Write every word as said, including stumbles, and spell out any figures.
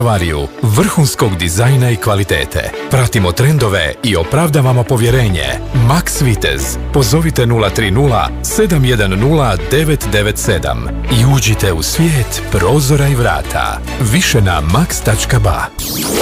Variju vrhunskog dizajna i kvalitete. Pratimo trendove i opravdavamo povjerenje. Max Vitez. Pozovite nula tri nula sedam jedan nula devet devet sedam i uđite u svijet prozora i vrata. Više na max tačka ba.